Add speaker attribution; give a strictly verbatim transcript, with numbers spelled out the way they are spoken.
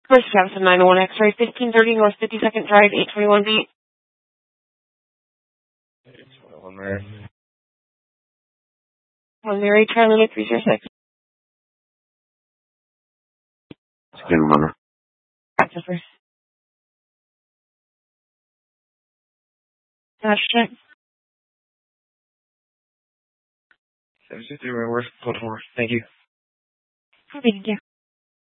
Speaker 1: First Johnson nine oh one X-ray, fifteen thirty North fifty-second Drive, eight twenty-one B.
Speaker 2: One Mary.
Speaker 1: One Mary, Charlie three zero six.
Speaker 2: Skin number.
Speaker 1: That's first. Dash check.
Speaker 2: seven two three, we're Baltimore. Thank you.
Speaker 1: Thank you.